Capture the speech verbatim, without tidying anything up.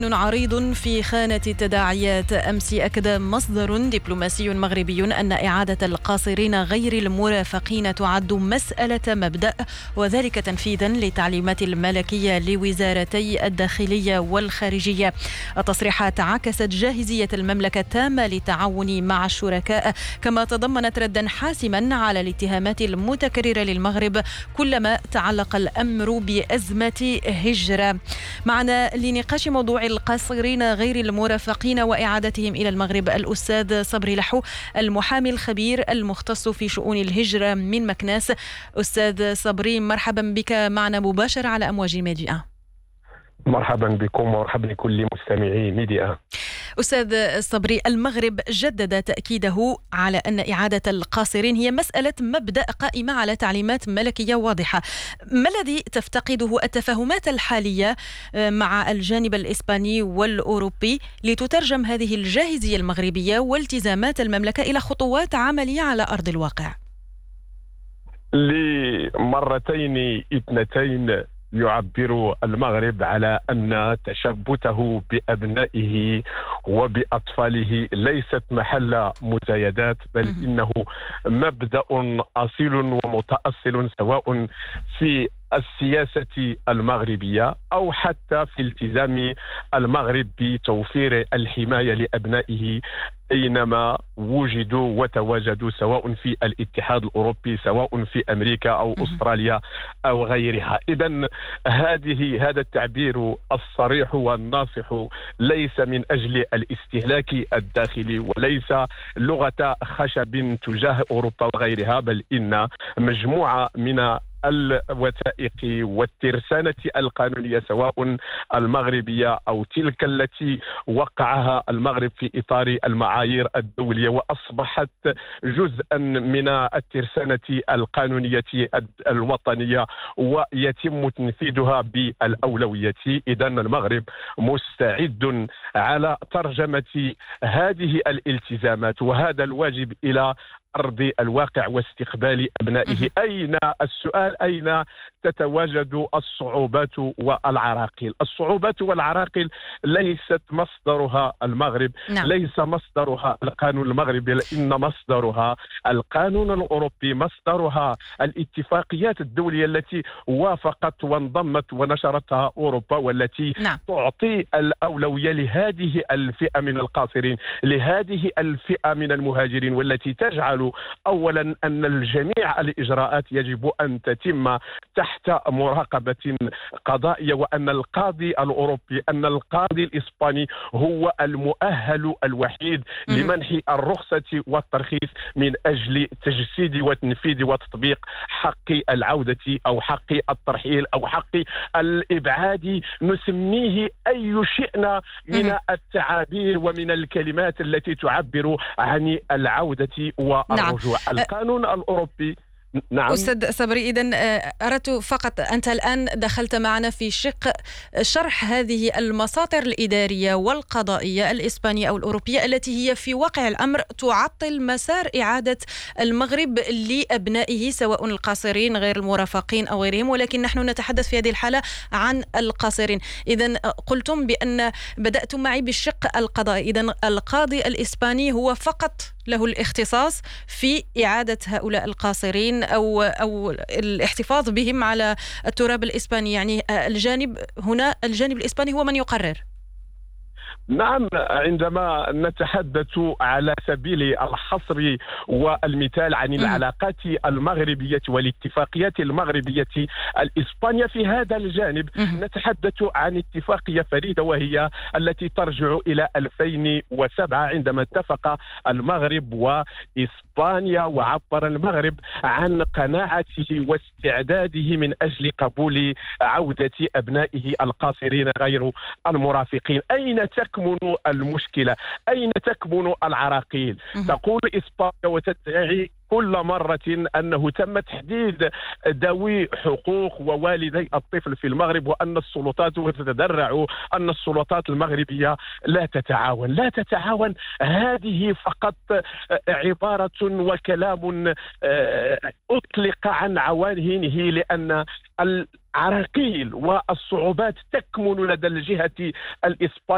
عريض في خانة التداعيات. أمس أكد مصدر دبلوماسي مغربي أن إعادة القاصرين غير المرافقين تعد مسألة مبدأ، وذلك تنفيذا للتعليمات الملكية لوزارتي الداخلية والخارجية. التصريحات عكست جاهزية المملكة التامة للتعاون مع الشركاء، كما تضمنت ردا حاسما على الاتهامات المتكررة للمغرب كلما تعلق الأمر بأزمة هجرة. معنا لنقاش موضوع القاصرين غير المرافقين وإعادتهم إلى المغرب الأستاذ صبري لحو، المحامي الخبير المختص في شؤون الهجرة من مكناس. أستاذ صبري، مرحبا بك معنا مباشرة على أمواج ميديا. مرحبا بكم ومرحبا بكل مستمعي ميديا. أستاذ صبري، المغرب جدد تأكيده على أن إعادة القاصرين هي مسألة مبدأ قائمة على تعليمات ملكية واضحة. ما الذي تفتقده التفاهمات الحالية مع الجانب الإسباني والأوروبي لتترجم هذه الجاهزية المغربية والتزامات المملكة إلى خطوات عملية على أرض الواقع؟ لمرتين اثنتين يعبر المغرب على أن تشبثه بأبنائه وبأطفاله ليست محل مزايدات، بل إنه مبدأ أصيل ومتأصل سواء في السياسة المغربية أو حتى في التزام المغرب بتوفير الحماية لأبنائه أينما وجدوا وتواجدوا، سواء في الاتحاد الأوروبي سواء في أمريكا أو أستراليا أو غيرها. إذن هذه هذا التعبير الصريح والناصح ليس من أجل الاستهلاك الداخلي وليس لغة خشب تجاه أوروبا وغيرها، بل إن مجموعة من الوثائق والترسانة القانونية سواء المغربية أو تلك التي وقعها المغرب في إطار المعايير الدولية وأصبحت جزءا من الترسانة القانونية الوطنية ويتم تنفيذها بالأولوية. إذن المغرب مستعد على ترجمة هذه الالتزامات وهذا الواجب إلى أرض الواقع واستقبال أبنائه. أين السؤال أين تتواجد الصعوبات والعراقيل؟ الصعوبات والعراقيل ليست مصدرها المغرب، نعم. ليس مصدرها القانون المغربي، لأن مصدرها القانون الأوروبي، مصدرها الاتفاقيات الدولية التي وافقت وانضمت ونشرتها أوروبا، والتي نعم. تعطي الأولوية لهذه الفئة من القاصرين، لهذه الفئة من المهاجرين، والتي تجعل أولا أن الجميع الإجراءات يجب أن تتم تحت مراقبة قضائية، وأن القاضي الأوروبي أن القاضي الإسباني هو المؤهل الوحيد لمنح الرخصة والترخيص من أجل تجسيد وتنفيذ وتطبيق حق العودة أو حق الترحيل أو حق الإبعاد، نسميه أي شئنا من التعابير ومن الكلمات التي تعبر عن العودة و الرجوع. نعم. القانون الأوروبي. نعم. أستاذ صبري، إذن أردت فقط، أنت الآن دخلت معنا في شق شرح هذه المساطر الإدارية والقضائية الإسبانية أو الأوروبية التي هي في واقع الأمر تعطل مسار إعادة المغرب لأبنائه سواء القاصرين غير المرافقين أو غيرهم، ولكن نحن نتحدث في هذه الحالة عن القاصرين. إذن قلتم بأن بدأتم معي بالشق القضائي، إذن القاضي الإسباني هو فقط له الاختصاص في إعادة هؤلاء القاصرين أو أو الاحتفاظ بهم على التراب الإسباني، يعني الجانب هنا الجانب الإسباني هو من يقرر. نعم، عندما نتحدث على سبيل الحصر والمثال عن العلاقات المغربية والاتفاقيات المغربية الإسبانية في هذا الجانب، نتحدث عن اتفاقية فريدة وهي التي ترجع إلى ألفين وسبعة عندما اتفق المغرب وإسبانيا، وعبر المغرب عن قناعته واستعداده من أجل قبول عودة أبنائه القاصرين غير المرافقين. أين تكمن المشكلة؟ أين تكمن العراقيل؟ تقول إسبانيا وتدعي كل مرة أنه تم تحديد ذوي حقوق ووالدي الطفل في المغرب، وأن السلطات وتتذرع أن السلطات المغربية لا تتعاون لا تتعاون هذه فقط عبارة وكلام أطلق عن عوانه، لأن العراقيل والصعوبات تكمن لدى الجهة الإسبانية